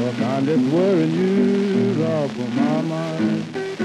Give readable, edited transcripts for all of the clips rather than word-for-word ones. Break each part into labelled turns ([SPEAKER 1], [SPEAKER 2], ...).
[SPEAKER 1] kind that's worrying you off of my mind.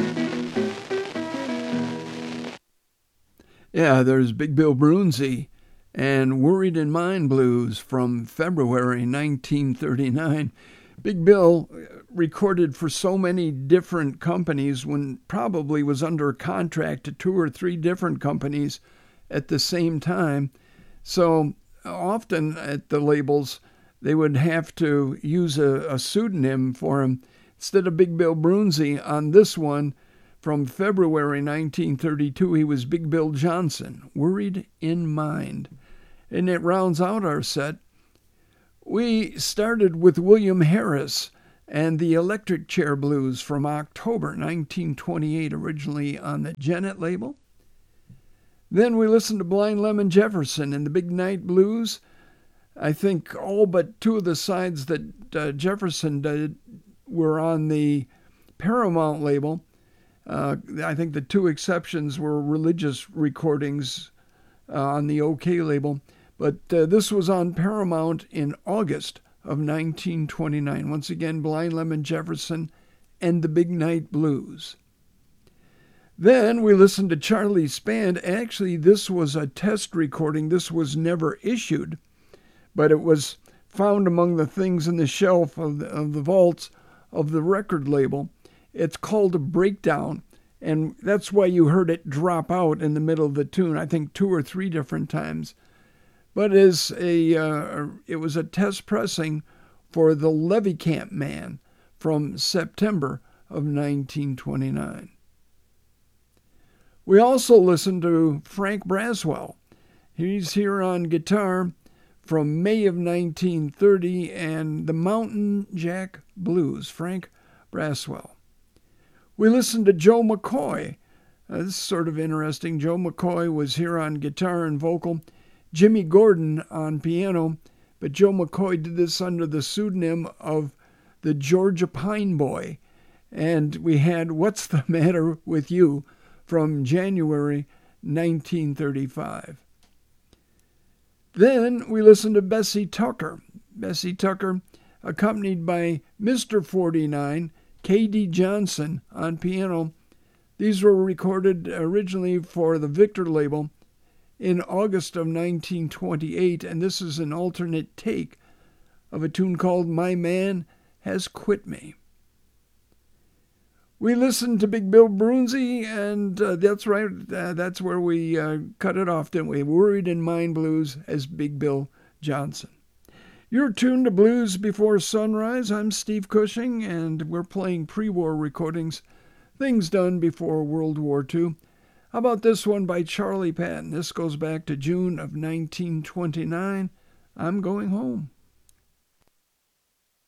[SPEAKER 2] Yeah, there's Big Bill Broonzy and Worried in Mind Blues from February 1939. Big Bill recorded for so many different companies when probably was under contract to 2 or 3 different companies at the same time. So often at the labels, they would have to use a pseudonym for him. Instead of Big Bill Broonzy on this one, from February 1932, he was Big Bill Johnson, Worried in Mind. And it rounds out our set. We started with William Harris and the Electric Chair Blues from October 1928, originally on the Gennett label. Then we listened to Blind Lemon Jefferson and the Big Night Blues. I think all but 2 of the sides that Jefferson did were on the Paramount label. I think the 2 exceptions were religious recordings on the OK label. But this was on Paramount in August of 1929. Once again, Blind Lemon Jefferson and the Big Night Blues. Then we listened to Charlie's Band. Actually, this was a test recording. This was never issued, but it was found among the things in the shelf of the vaults of the record label. It's called a breakdown, and that's why you heard it drop out in the middle of the tune, I think 2 or 3 different times. But it was a test pressing for the Levy Camp Man from September of 1929. We also listened to Frank Braswell. He's here on guitar from May of 1930 and the Mountain Jack Blues, Frank Braswell. We listened to Joe McCoy. This is sort of interesting. Joe McCoy was here on guitar and vocal, Jimmy Gordon on piano, but Joe McCoy did this under the pseudonym of the Georgia Pine Boy. And we had What's the Matter with You from January 1935. Then we listened to Bessie Tucker. Bessie Tucker, accompanied by Mr. 49, K.D. Johnson on piano. These were recorded originally for the Victor label in August of 1928, and this is an alternate take of a tune called My Man Has Quit Me. We listened to Big Bill Broonzy, and that's right, that's where we cut it off, didn't we? Worried in Mind Blues as Big Bill Johnson. You're tuned to Blues Before Sunrise. I'm Steve Cushing, and we're playing pre-war recordings, things done before World War II. How about this one by Charlie Patton? This goes back to June of 1929. I'm Going Home.